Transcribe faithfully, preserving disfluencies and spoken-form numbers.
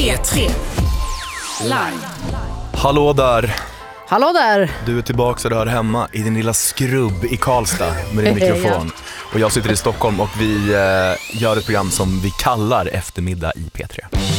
P tre Live. Hallå där. Hallå där. Du är tillbaka så du hör hemma i din lilla skrubb i Karlstad med din mikrofon. Och jag sitter i Stockholm och vi eh, gör ett program som vi kallar Eftermiddag i P tre.